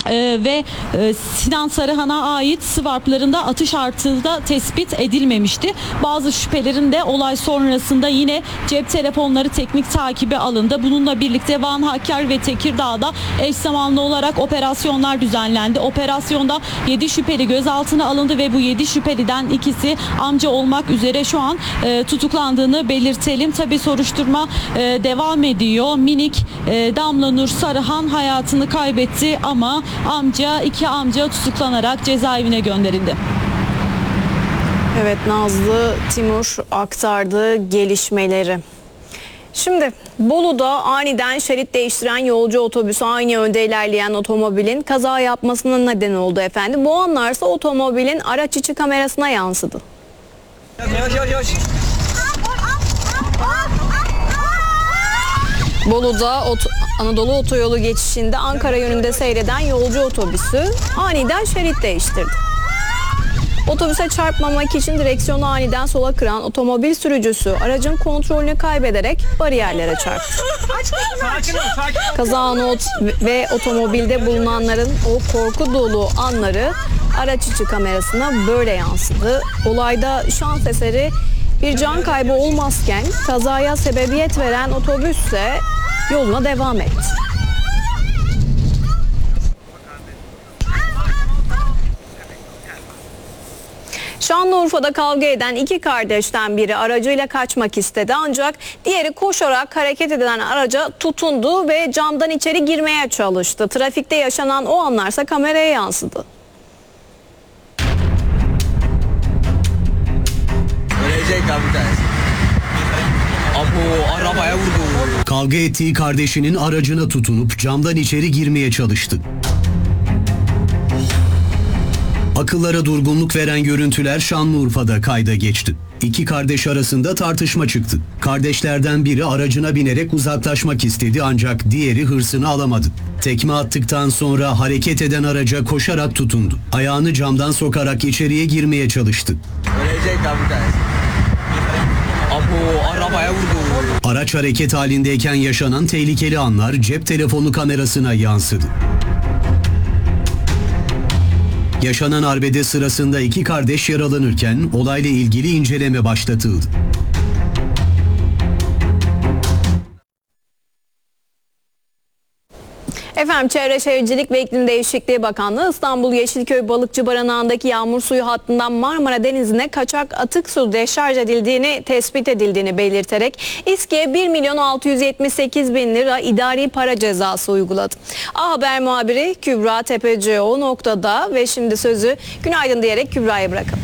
ve Sinan Sarıhan'a ait Sıvarplarında atış artığı da tespit edilmemişti. Bazı şüphelerin de olay sonrasında yine cep telefonları teknik takibe alındı. Bununla birlikte Van, Hakkari ve Tekirdağ'da eş zamanlı olarak operasyonlar düzenlendi. Operasyonda 7 şüpheli gözaltına alındı ve bu 7 şüpheliden ikisi amca olmak üzere şu an tutuklandığını belirtelim. Tabii soruşturma devam ediyor. Minik Damla Nur Sarıhan hayatını kaybetti ama iki amca tutuklanarak cezaevine gönderildi. Evet, Nazlı Timur aktardı gelişmeleri. Şimdi Bolu'da aniden şerit değiştiren yolcu otobüsü aynı yönde ilerleyen otomobilin kaza yapmasına neden oldu efendim. Bu anlarsa otomobilin araç içi kamerasına yansıdı. Yavaş. Bolu'da Anadolu Otoyolu geçişinde Ankara yönünde seyreden yolcu otobüsü aniden şerit değiştirdi. Otobüse çarpmamak için direksiyonu aniden sola kıran otomobil sürücüsü aracın kontrolünü kaybederek bariyerlere çarptı. Kaza anı ve otomobilde bulunanların o korku dolu anları araç içi kamerasına böyle yansıdı. Olayda şans eseri bir can kaybı olmazken kazaya sebebiyet veren otobüs ise yoluna devam etti. Şanlıurfa'da kavga eden iki kardeşten biri aracıyla kaçmak istedi ancak diğeri koşarak hareket eden araca tutundu ve camdan içeri girmeye çalıştı. Trafikte yaşanan o anlarsa kameraya yansıdı. Ölecek abi bir tanesi. Abo, arabaya vurdu. Kavga ettiği kardeşinin aracına tutunup camdan içeri girmeye çalıştı. Akıllara durgunluk veren görüntüler Şanlıurfa'da kayda geçti. İki kardeş arasında tartışma çıktı. Kardeşlerden biri aracına binerek uzaklaşmak istedi ancak diğeri hırsını alamadı. Tekme attıktan sonra hareket eden araca koşarak tutundu. Ayağını camdan sokarak içeriye girmeye çalıştı. Ölecek abi bir tanesi. Abo, arabaya vurdu. Araç hareket halindeyken yaşanan tehlikeli anlar cep telefonu kamerasına yansıdı. Yaşanan arbede sırasında iki kardeş yaralanırken olayla ilgili inceleme başlatıldı. Efendim, Çevre Şehircilik ve İklim Değişikliği Bakanlığı İstanbul Yeşilköy Balıkçı Barınağı'ndaki yağmur suyu hattından Marmara Denizi'ne kaçak atık su deşarj tespit edildiğini belirterek İSKİ'ye 1.678.000 lira idari para cezası uyguladı. A Haber muhabiri Kübra Tepeci o noktada ve şimdi sözü günaydın diyerek Kübra'ya bırakalım.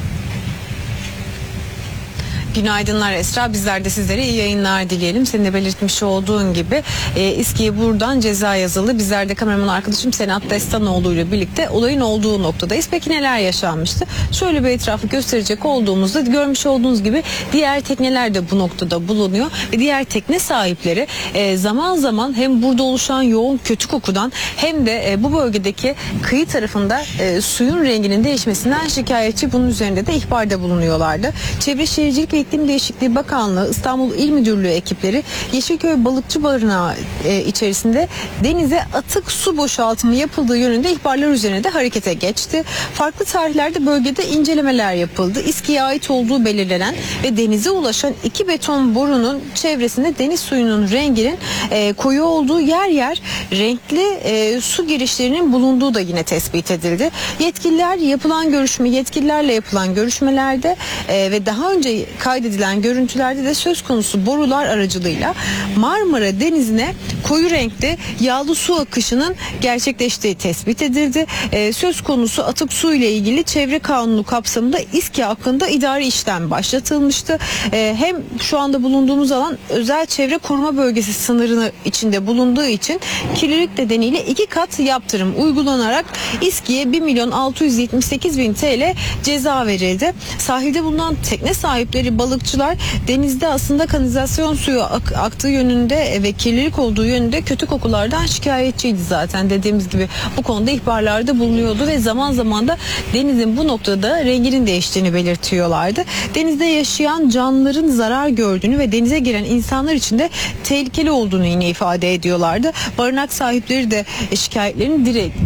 Günaydınlar Esra. Bizler de sizlere iyi yayınlar dileyelim. Senin de belirtmiş olduğun gibi İSKİ'ye buradan ceza yazıldı. Bizler de kameraman arkadaşım Senat Destanoğlu ile birlikte olayın olduğu noktadayız. Peki neler yaşanmıştı? Şöyle bir etrafı gösterecek olduğumuzda görmüş olduğunuz gibi diğer tekneler de bu noktada bulunuyor. Ve diğer tekne sahipleri zaman zaman hem burada oluşan yoğun kötü kokudan hem de bu bölgedeki kıyı tarafında suyun renginin değişmesinden şikayetçi. Bunun üzerinde de ihbarda bulunuyorlardı. Çevre Şehircilik ve İklim Değişikliği Bakanlığı İstanbul İl Müdürlüğü ekipleri Yeşilköy Balıkçı Barınağı içerisinde denize atık su boşaltımı yapıldığı yönünde ihbarlar üzerine de harekete geçti. Farklı tarihlerde bölgede incelemeler yapıldı. İSKİ'ye ait olduğu belirlenen ve denize ulaşan iki beton borunun çevresinde deniz suyunun renginin koyu olduğu yer yer renkli su girişlerinin bulunduğu da yine tespit edildi. Yetkililerle yapılan görüşmelerde ve daha önce kaydedilen görüntülerde de söz konusu borular aracılığıyla Marmara Denizi'ne koyu renkte yağlı su akışının gerçekleştiği tespit edildi. Söz konusu atık su ile ilgili çevre kanunu kapsamında İSKİ hakkında idari işlem başlatılmıştı. Hem şu anda bulunduğumuz alan özel çevre koruma bölgesi sınırını içinde bulunduğu için kirlilik nedeniyle 2 kat yaptırım uygulanarak İSKİ'ye 1.678.000 TL ceza verildi. Sahilde bulunan tekne sahipleri balıkçılar denizde aslında kanalizasyon suyu aktığı yönünde ve kirlilik olduğu yönünde kötü kokulardan şikayetçiydi zaten. Dediğimiz gibi bu konuda ihbarlarda bulunuyordu ve zaman zaman da denizin bu noktada renginin değiştiğini belirtiyorlardı. Denizde yaşayan canlıların zarar gördüğünü ve denize giren insanlar için de tehlikeli olduğunu yine ifade ediyorlardı. Barınak sahipleri de şikayetlerini